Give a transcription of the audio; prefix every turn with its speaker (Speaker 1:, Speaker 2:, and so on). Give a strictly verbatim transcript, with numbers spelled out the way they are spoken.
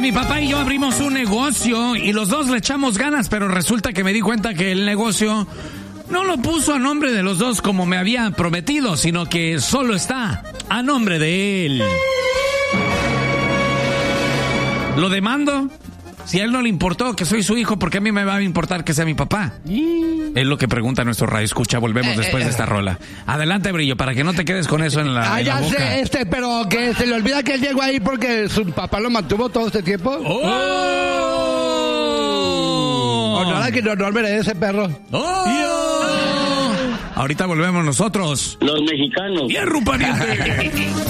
Speaker 1: pues mi papá y yo abrimos un negocio y los dos le echamos ganas, pero resulta que me di cuenta que el negocio no lo puso a nombre de los dos como me había prometido, sino que solo está a nombre de él. ¿Lo demando? Si a él no le importó que soy su hijo, ¿por qué a mí me va a importar que sea mi papá? Es lo que pregunta nuestro radio escucha. Volvemos después de esta rola. Adelante, Brillo, para que no te quedes con eso en la,
Speaker 2: ah,
Speaker 1: en la
Speaker 2: ya
Speaker 1: boca.
Speaker 2: sé, este, pero que se le olvida que él llegó ahí porque su papá lo mantuvo todo este tiempo.
Speaker 1: ¡Oh!
Speaker 2: O no, que no, no merece, perro.
Speaker 1: ¡Oh! Ahorita volvemos nosotros.
Speaker 3: Los mexicanos.
Speaker 1: ¡Hierro, pariente!